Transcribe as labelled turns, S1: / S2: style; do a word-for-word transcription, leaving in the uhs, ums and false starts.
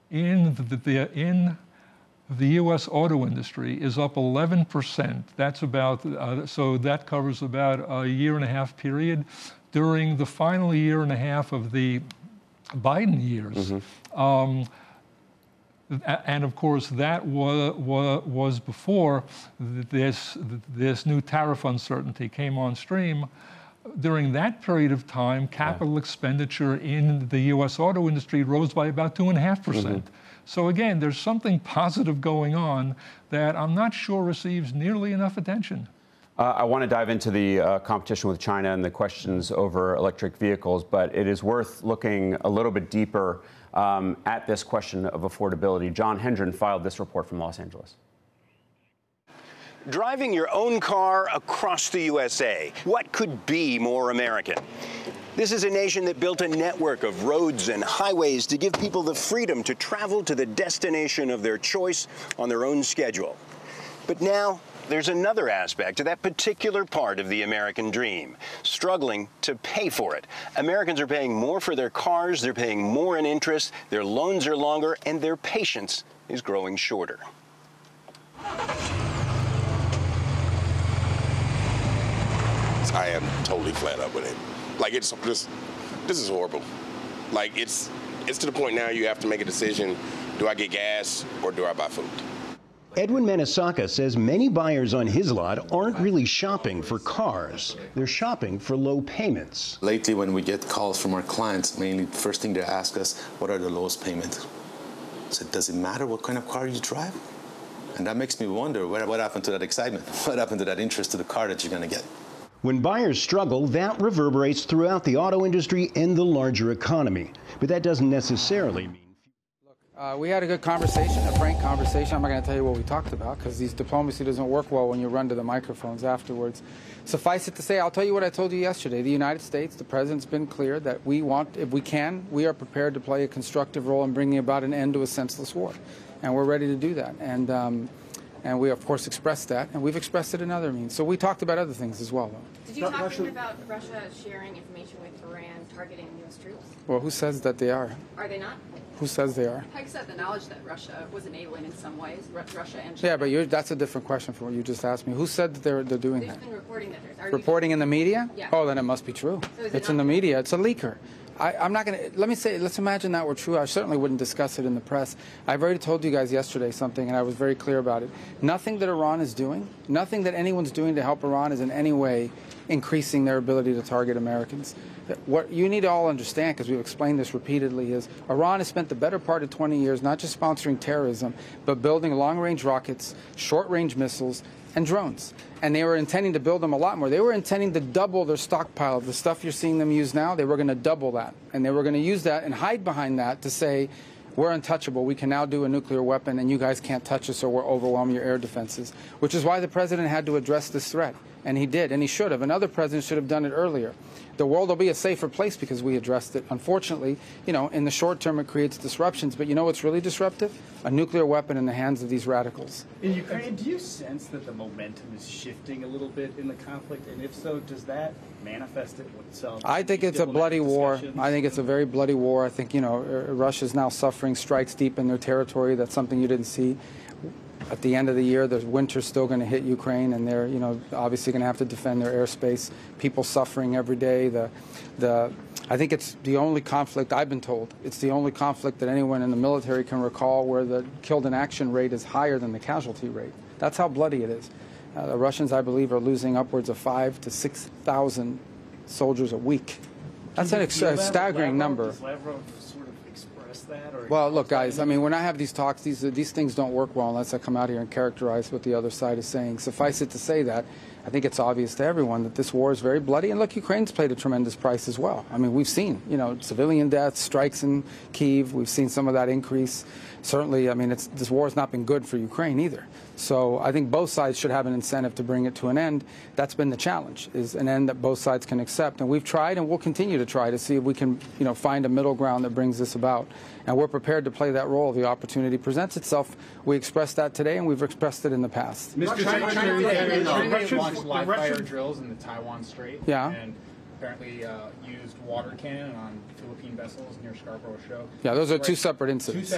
S1: in the, the in the U S auto industry is up eleven percent. That's about, uh, so that covers about a year and a half period. During the final year and a half of the Biden years, mm-hmm. um, and of course that was, was before this, this new tariff uncertainty came on stream. During that period of time, capital yeah. expenditure in the U S auto industry rose by about two and a half percent. So again, there's something positive going on that I'm not sure receives nearly enough attention.
S2: Uh, I want to dive into the uh, competition with China and the questions over electric vehicles, but it is worth looking a little bit deeper um, at this question of affordability. John Hendren filed this report from Los Angeles.
S3: Driving your own car across the U S A. What could be more American? This is a nation that built a network of roads and highways to give people the freedom to travel to the destination of their choice on their own schedule. But now, there's another aspect to that particular part of the American dream, struggling to pay for it. Americans are paying more for their cars, they're paying more in interest, their loans are longer, and their patience is growing shorter.
S4: I am totally flat up with it. Like, it's just, this is horrible. Like, it's, it's to the point now you have to make a decision. Do I get gas or do I buy food?
S3: Edwin Manisaka says many buyers on his lot aren't really shopping for cars. They're shopping for low payments.
S5: Lately, when we get calls from our clients, mainly the first thing they ask us, what are the lowest payments? So does it matter what kind of car you drive? And that makes me wonder, what, what happened to that excitement? What happened to that interest to the car that you're going to get?
S3: When buyers struggle, that reverberates throughout the auto industry and the larger economy. But that doesn't necessarily mean...
S6: Uh, we had a good conversation, a frank conversation. I'm not going to tell you what we talked about because these diplomacy doesn't work well when you run to the microphones afterwards. Suffice it to say, I'll tell you what I told you yesterday. The United States, the president's been clear that we want, if we can, we are prepared to play a constructive role in bringing about an end to a senseless war. And we're ready to do that. And, um, and we, of course, expressed that. And we've expressed it in other means. So we talked about other things as well, though.
S7: Did you talk Russia? about Russia sharing information with Iran targeting U S troops?
S6: Well, who says that they are?
S7: Are they not?
S6: Who says they are?
S7: Peg said the knowledge that Russia was enabling in some ways, Russia and China.
S6: Yeah, but you're, that's a different question from what you just asked me. Who said that they're, they're doing
S7: They've
S6: that?
S7: been reporting that there's...
S6: Reporting in the media?
S7: Yeah.
S6: Oh, then it must be true.
S7: So is
S6: it's
S7: it
S6: in the
S7: not-
S6: media. It's a leaker. I, I'm not going to... Let me say, let's imagine that were true. I certainly wouldn't discuss it in the press. I've already told you guys yesterday something, and I was very clear about it. Nothing that Iran is doing, nothing that anyone's doing to help Iran is in any way increasing their ability to target Americans. What you need to all understand, because we've explained this repeatedly, is Iran has spent the better part of twenty years not just sponsoring terrorism, but building long-range rockets, short-range missiles, and drones. And they were intending to build them a lot more. They were intending to double their stockpile. The stuff you're seeing them use now, they were going to double that. And they were going to use that and hide behind that to say, we're untouchable. We can now do a nuclear weapon, and you guys can't touch us or we'll overwhelm your air defenses, which is why the president had to address this threat. And he did, and he should have. Another president should have done it earlier. The world will be a safer place because we addressed it. Unfortunately, you know, in the short term, it creates disruptions. But you know what's really disruptive? A nuclear weapon in the hands of these radicals.
S8: In Ukraine, do you sense that the momentum is shifting a little bit in the conflict? And if so, does that manifest itself?
S6: I think it's a bloody war. I think it's a very bloody war. I think, you know, Russia's now suffering strikes deep in their territory. That's something you didn't see. At the end of the year, the winter's still going to hit Ukraine, and they're, you know, obviously going to have to defend their airspace. People suffering every day. The, the, I think it's the only conflict I've been told. It's the only conflict that anyone in the military can recall where the killed in action rate is higher than the casualty rate. That's how bloody it is. Uh, the Russians, I believe, are losing upwards of five to six thousand soldiers a week. That's an ex- a staggering number. That, or well, look, guys, I mean, when I have these talks, these these things don't work well unless I come out here and characterize what the other side is saying. Suffice it to say that I think it's obvious to everyone that this war is very bloody. And look, Ukraine's paid a tremendous price as well. I mean, we've seen, you know, civilian deaths, strikes in Kyiv. We've seen some of that increase. Certainly, I mean, it's, this war has not been good for Ukraine either. So I think both sides should have an incentive to bring it to an end. That's been the challenge, is an end that both sides can accept. And we've tried and we'll continue to try to see if we can, you know, find a middle ground that brings this about. And we're prepared to play that role if the opportunity presents itself. We expressed that today, and we've expressed it in the past.
S8: Mister China, China, China, China launched live fire drills in the Taiwan Strait.
S6: Yeah.
S8: And apparently uh, used water cannon on Philippine vessels near Scarborough Shoal.
S6: Yeah, those are two separate incidents.